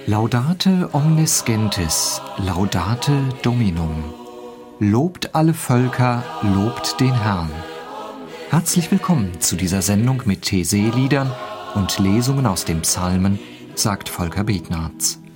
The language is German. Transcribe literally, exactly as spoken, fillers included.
Laudate omnes gentes, laudate Dominum. Lobt alle Völker, lobt den Herrn. Herzlich willkommen zu dieser Sendung mit T C-Liedern und Lesungen aus den Psalmen, sagt Volker Betnarz.